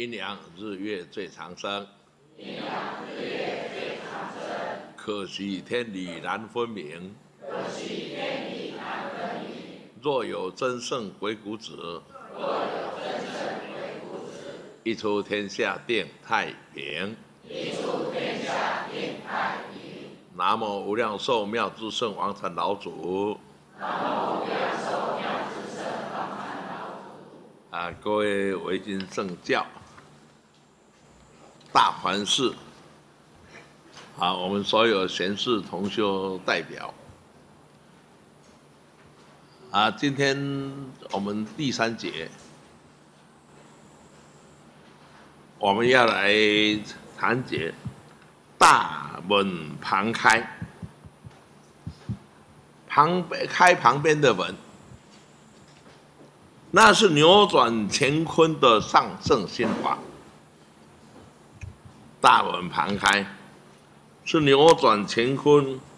阴阳日月最长生， 阴阳日月最长生。 可惜天理难分明， 可惜天理难分明。 若有真圣鬼谷子， 若有真圣鬼谷子， 一出天下定太平。 一出天下定太平。 南无无量寿妙智圣王禅老祖。 南无无量寿妙智圣王禅老祖。 各位维京圣教、大环寺，我们所有贤士同修代表，今天我们第3节，我们要来谈解大门旁开，开旁边的门，那是扭转乾坤的上圣心法。大门旁开是扭转乾坤